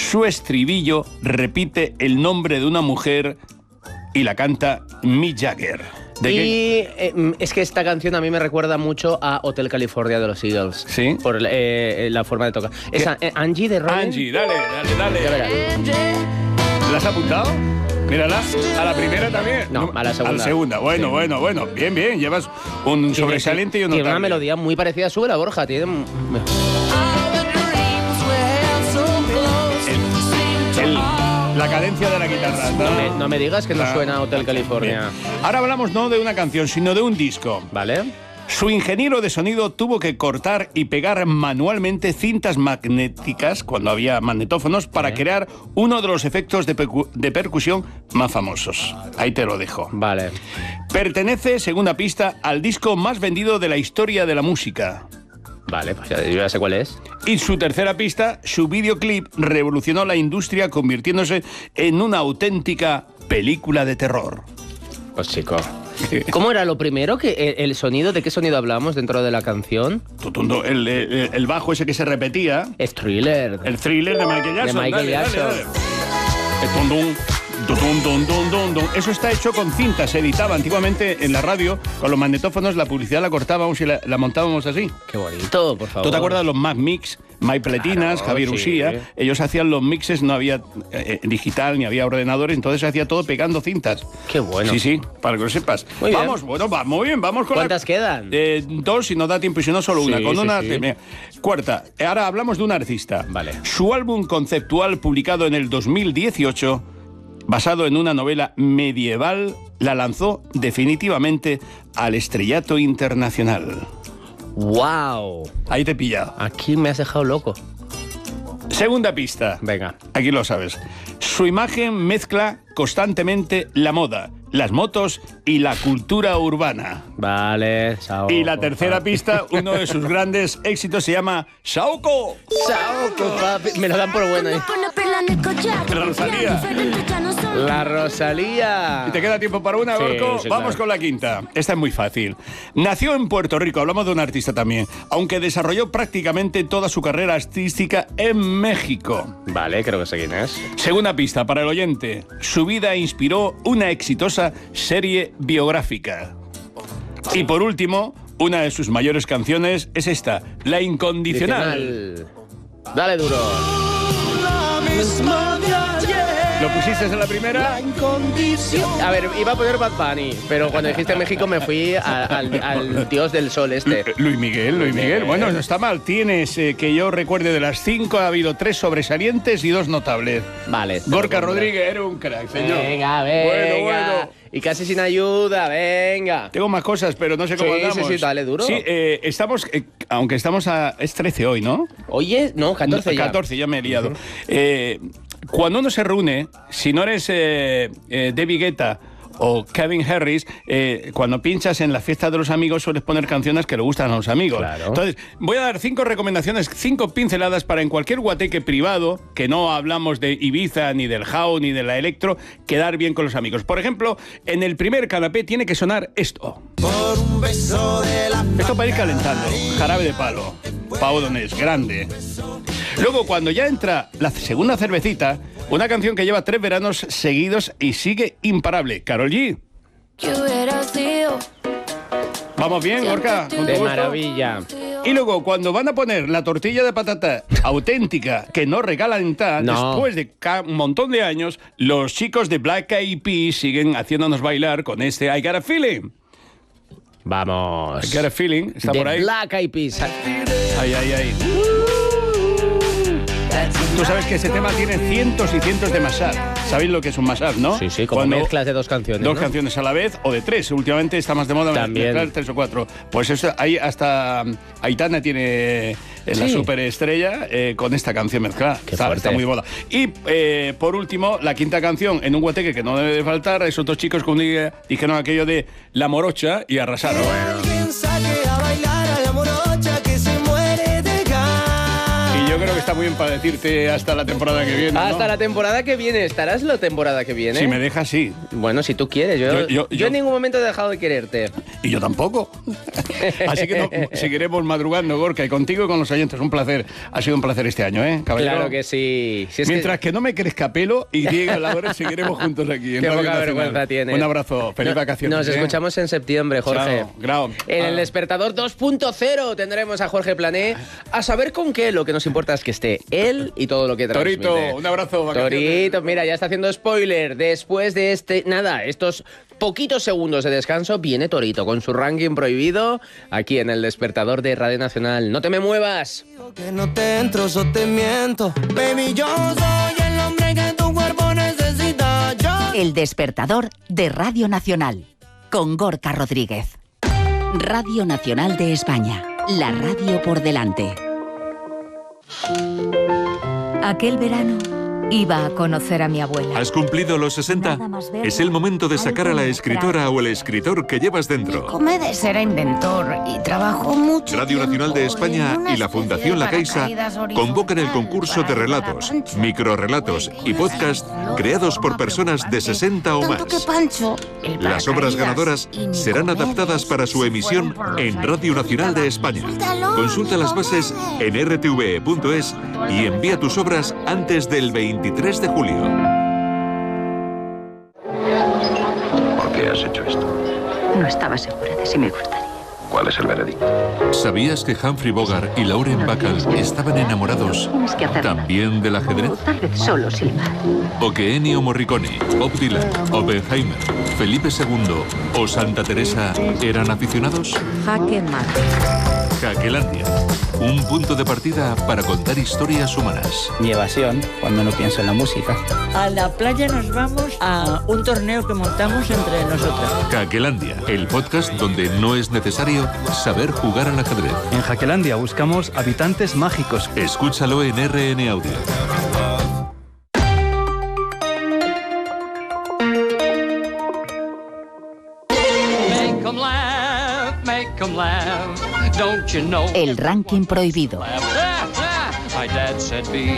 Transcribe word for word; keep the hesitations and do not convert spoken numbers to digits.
su estribillo repite el nombre de una mujer y la canta Mick Jagger. ¿De y eh, es que esta canción a mí me recuerda mucho a Hotel California de los Eagles. ¿Sí? Por eh, la forma de tocar. Esa, eh, Angie de Robin. Angie, dale, dale, dale. Ya verás. ¿La has apuntado? Mírala. ¿A la primera también? No, a la segunda. A la segunda. Bueno, sí. bueno, bueno. Bien, bien. Llevas un sobresaliente y un notable. Tiene una melodía muy parecida a Súbela, Borja. Tiene... La cadencia de la guitarra. No, no, me, no me digas que no ah, suena a Hotel California. Bien. Ahora hablamos no de una canción, sino de un disco. ¿Vale? Su ingeniero de sonido tuvo que cortar y pegar manualmente cintas magnéticas, cuando había magnetófonos, para ¿Eh? crear uno de los efectos de, de percusión más famosos. Ahí te lo dejo. Vale. Pertenece, segunda pista, al disco más vendido de la historia de la música. Vale, pues ya, yo ya sé cuál es. Y su tercera pista, su videoclip revolucionó la industria convirtiéndose en una auténtica película de terror. Pues chico, ¿cómo era lo primero? Que el, el sonido, ¿de qué sonido hablábamos dentro de la canción? El, el, el bajo ese que se repetía. Es Thriller. El Thriller de Michael Jackson. De Michael dale, Jackson. Dale, dale. El tum, dum. Dun, dun, dun, dun, dun. Eso está hecho con cintas, se editaba antiguamente en la radio, con los magnetófonos, la publicidad la cortábamos y la, la montábamos así. Qué bonito, por favor. ¿Tú te acuerdas de los Mac Mix? Mike Pletinas, claro, Javier sí. Usía, ellos hacían los mixes, no había eh, digital ni había ordenadores, entonces se hacía todo pegando cintas. Qué bueno. Sí, sí, para que lo sepas. Muy vamos, bien. bueno, va muy bien, vamos con ¿Cuántas la... quedan? Eh, dos, si no da tiempo, y si no, solo una. Sí, con sí, una... sí. Mira, cuarta, ahora hablamos de un artista. Vale. Su álbum conceptual, publicado en el dos mil dieciocho, basado en una novela medieval, la lanzó definitivamente al estrellato internacional. ¡Wow! Ahí te he pillado. Aquí me has dejado loco. Segunda pista. Venga. Aquí lo sabes. Su imagen mezcla constantemente la moda, las motos y la cultura urbana. Vale, Saoko. Y la tercera pista, uno de sus grandes éxitos se llama Saoko. Saoko, papi. Me lo dan por bueno ahí. La Rosalía. La Rosalía. ¿Y te queda tiempo para una, Sí, Gorko? sí, Vamos claro. con la quinta. Esta es muy fácil. Nació en Puerto Rico, hablamos de un artista también, aunque desarrolló prácticamente toda su carrera artística en México. Vale, creo que sé quién es. Segunda pista para el oyente. Su vida inspiró una exitosa serie biográfica. Y por último, una de sus mayores canciones es esta, La Incondicional. Dale duro. ¿Lo pusiste en la primera? La incondicional. A ver, iba a poner Bad Bunny, pero cuando dijiste México me fui a, al, al dios del sol este. Luis Miguel, Luis Miguel. Bueno, no está mal. Tienes, eh, que yo recuerde, de las cinco ha habido tres sobresalientes y dos notables. Vale. Gorka Rodríguez era un crack, señor. Venga, venga. Bueno, bueno. Y casi sin ayuda, venga. Tengo más cosas, pero no sé cómo Sí, andamos. sí, sí, dale duro. Sí, eh, estamos, eh, aunque estamos a... Es trece hoy, ¿no? Oye, no, catorce ya. catorce, ya me he liado. Uh-huh. eh, cuando uno se reúne, si no eres eh, eh, David Guetta o Kevin Harris, eh, cuando pinchas en la fiesta de los amigos sueles poner canciones que le gustan a los amigos. Claro. Entonces, voy a dar cinco recomendaciones, cinco pinceladas para en cualquier guateque privado, que no hablamos de Ibiza, ni del house, ni de la electro, quedar bien con los amigos. Por ejemplo, en el primer canapé tiene que sonar esto. Por un beso de la Esto para ir calentando. Jarabe de Palo. Pau Donés, grande. Luego, cuando ya entra la segunda cervecita, una canción que lleva tres veranos seguidos y sigue imparable. Karol G. ¿Vamos bien, Gorka? ¿Con tu De gusto? maravilla. Y luego, cuando van a poner la tortilla de patata auténtica, que no regalan tan, No. después de ca- un montón de años, los chicos de Black Eyed Peas siguen haciéndonos bailar con este I Got a Feeling. Vamos. I Got a Feeling, está De por ahí. Black Eyed Peas. Ay, ay, ay. Tú sabes que ese tema tiene cientos y cientos de mashup. ¿Sabéis lo que es un mashup, no? Sí, sí, como Cuando mezclas de dos canciones, Dos ¿no? canciones a la vez o de tres. Últimamente está más de moda También. mezclar tres o cuatro. Pues eso, ahí hasta Aitana tiene eh, la Sí. superestrella eh, con esta canción mezclada. Qué Está, fuerte. está muy de moda. Y eh, por último, la quinta canción en un guateque que no debe de faltar. Esos dos chicos que un día dijeron aquello de La Morocha y arrasaron. alguien saque a bailar a la morocha que se muere de ganas. Y yo creo que está muy bien para decirte hasta la temporada que viene, ¿no? Hasta la temporada que viene. ¿Estarás la temporada que viene? Si me dejas, sí. Bueno, si tú quieres. Yo, Yo- yo- yo yo- en ningún momento he dejado de quererte. Y yo tampoco. Así que no, seguiremos madrugando, Gorka, y contigo y con los oyentes. Un placer. Ha sido un placer este año, ¿eh, caballero? Claro que sí. Si es Mientras que... que... no me crezca pelo y llegue la hora, seguiremos juntos aquí en Qué Radio poca Nacional. vergüenza tienes. Un abrazo. Feliz No- vacaciones. Nos ¿eh? escuchamos en septiembre, Jorge. Chao, grao. En Ah. el Despertador dos punto cero tendremos a Jorge Plané. A saber con qué, lo que nos importa es que esté él y todo lo que transmite. Torito, un abrazo. vacaciones. Torito, mira, ya está haciendo spoiler. Después de este, nada, estos poquitos segundos de descanso, viene Torito con su ranking prohibido aquí en el Despertador de Radio Nacional. ¡No te me muevas! Que no te entro, o te miento. Baby, yo soy el hombre que tu cuerpo necesita. Yo... El Despertador de Radio Nacional, con Gorka Rodríguez. Radio Nacional de España, la radio por delante. Aquel verano iba a conocer a mi abuela. ¿Has cumplido los sesenta? Es el momento de sacar a la escritora o el escritor que llevas dentro. Comedes era inventor y trabajó mucho. Radio Nacional de España y la Fundación La Caixa convocan el concurso de relatos, microrrelatos y podcast creados por personas de sesenta o más. Las obras ganadoras serán adaptadas para su emisión en Radio Nacional de España. Consulta las bases en r t v e punto es y envía tus obras antes del veintitrés de julio. ¿Por qué has hecho esto? No estaba segura de si me gustaría. ¿Cuál es el veredicto? ¿Sabías que Humphrey Bogart y Lauren Bacall estaban enamorados Tienes que hacer también del ajedrez? O tal vez solo silbar. ¿O que Ennio Morricone, Bob Dylan, Oppenheimer, Felipe segundo o Santa Teresa eran aficionados? Jaque mate. Jaquelandia, un punto de partida para contar historias humanas. Mi evasión cuando no pienso en la música. A la playa nos vamos a un torneo que montamos entre nosotros. Jaquelandia, el podcast donde no es necesario saber jugar al ajedrez. En Jaquelandia buscamos habitantes mágicos. Escúchalo en R N Audio. Make 'em laugh, make 'em laugh. Don't you know? El ranking prohibido. My dad said be